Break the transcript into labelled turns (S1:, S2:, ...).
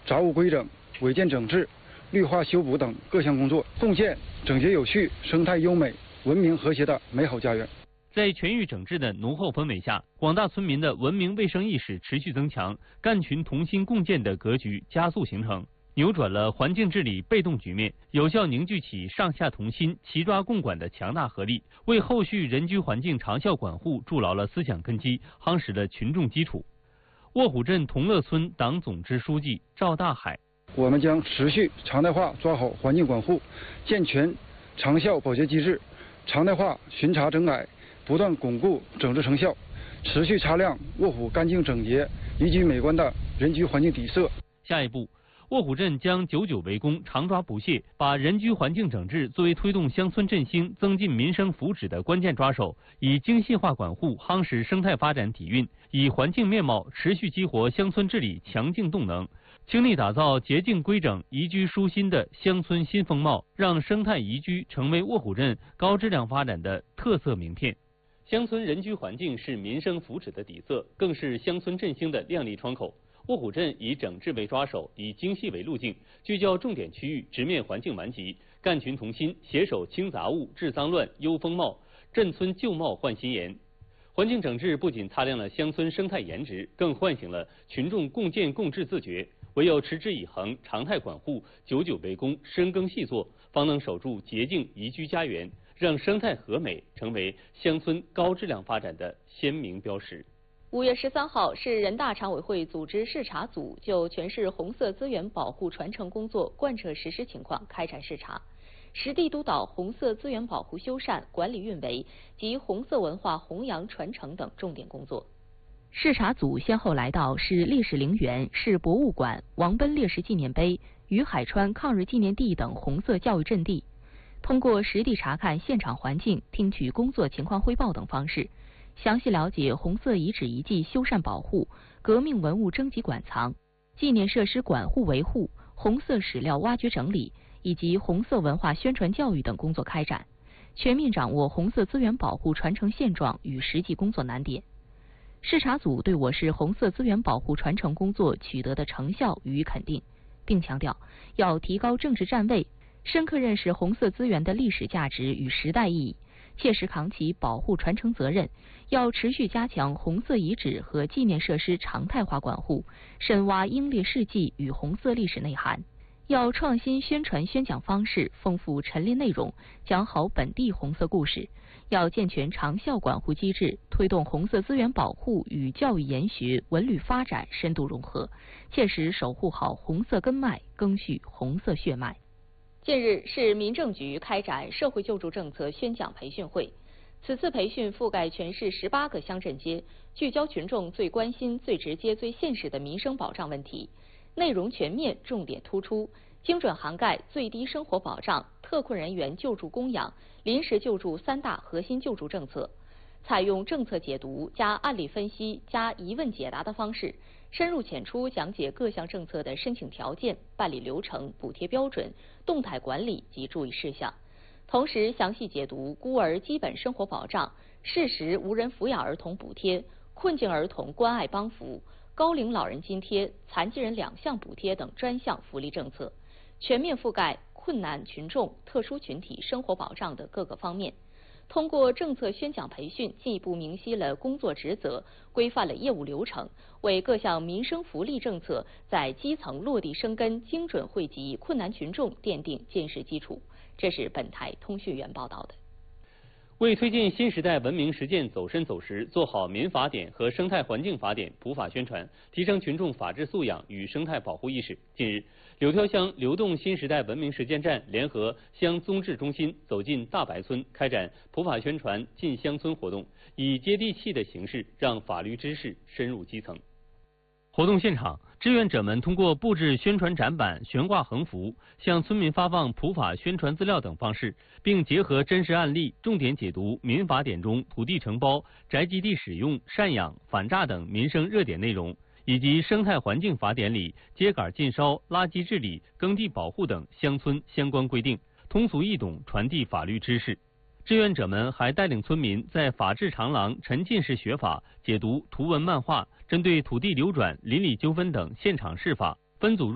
S1: 杂物规整、违建整治、绿化修补等各项工作，贡献整洁有序、生态优美、文明和谐的美好家园。
S2: 在全域整治的浓厚氛围下，广大村民的文明卫生意识持续增强，干群同心共建的格局加速形成，扭转了环境治理被动局面，有效凝聚起上下同心、齐抓共管的强大合力，为后续人居环境长效管护筑牢了思想根基，夯实了群众基础。卧虎镇同乐村党总支书记赵大海：
S1: 我们将持续常态化抓好环境管护，健全长效保洁机制，常态化巡查整改，不断巩固整治成效，持续擦亮卧虎干净整洁、宜居美观的人居环境底色。
S2: 下一步，卧虎镇将久久为功，常抓不懈，把人居环境整治作为推动乡村振兴、增进民生福祉的关键抓手，以精细化管护夯实生态发展底蕴，以环境面貌持续激活乡村治理强劲动能，倾力打造洁净规整、宜居舒心的乡村新风貌，让生态宜居成为卧虎镇高质量发展的特色名片。乡村人居环境是民生福祉的底色，更是乡村振兴的亮丽窗口。卧虎镇以整治为抓手，以精细为路径，聚焦重点区域，直面环境顽疾，干群同心，携手清杂物、治脏乱、优风貌，镇村旧貌换新颜。环境整治不仅擦亮了乡村生态颜值，更唤醒了群众共建共治自觉。唯有持之以恒、常态管护、久久为功、深耕细作，方能守住洁净宜居家园，让生态和美成为乡村高质量发展的鲜明标识。
S3: 5月13号，市人大常委会组织视察组就全市红色资源保护传承工作贯彻实施情况开展视察，实地督导红色资源保护修缮、管理运维及红色文化弘扬传承等重点工作。视察组先后来到市历史陵园、市博物馆、王奔烈士纪念碑、于海川抗日纪念地等红色教育阵地，通过实地查看现场环境、听取工作情况汇报等方式，详细了解红色遗址遗迹修缮保护、革命文物征集馆藏、纪念设施管护维护、红色史料挖掘整理以及红色文化宣传教育等工作开展，全面掌握红色资源保护传承现状与实际工作难点。视察组对我市红色资源保护传承工作取得的成效予以肯定，并强调要提高政治站位，深刻认识红色资源的历史价值与时代意义，切实扛起保护传承责任，要持续加强红色遗址和纪念设施常态化管护，深挖英烈事迹与红色历史内涵。要创新宣传宣讲方式，丰富陈列内容，讲好本地红色故事。要健全长效管护机制，推动红色资源保护与教育研学、文旅发展深度融合，切实守护好红色根脉，赓续红色血脉。近日，市民政局开展社会救助政策宣讲培训会。此次培训覆盖全市18个乡镇街，聚焦群众最关心、最直接、最现实的民生保障问题，内容全面、重点突出，精准涵盖最低生活保障、特困人员救助供养、临时救助3大核心救助政策，采用政策解读加案例分析加疑问解答的方式，深入浅出讲解各项政策的申请条件、办理流程、补贴标准、动态管理及注意事项，同时详细解读孤儿基本生活保障、适时无人抚养儿童补贴、困境儿童关爱帮扶、高龄老人津贴、残疾人2项补贴等专项福利政策，全面覆盖困难群众、特殊群体生活保障的各个方面。通过政策宣讲培训，进一步明晰了工作职责，规范了业务流程，为各项民生福利政策在基层落地生根、精准惠及困难群众奠定坚实基础。这是本台通讯员报道的。
S2: 为推进新时代文明实践走深走实，做好民法典和生态环境法典普法宣传，提升群众法治素养与生态保护意识。近日，柳条乡流动新时代文明实践站联合乡综治中心走进大白村，开展普法宣传进乡村活动，以接地气的形式让法律知识深入基层。活动现场，志愿者们通过布置宣传展板、悬挂横幅，向村民发放普法宣传资料等方式，并结合真实案例，重点解读民法典中土地承包、宅基地使用、赡养、反诈等民生热点内容，以及生态环境法典里秸秆禁烧、垃圾治理、耕地保护等乡村相关规定，通俗易懂传递法律知识。志愿者们还带领村民在法治长廊沉浸式学法，解读图文漫画，针对土地流转、邻里纠纷等现场释法，分组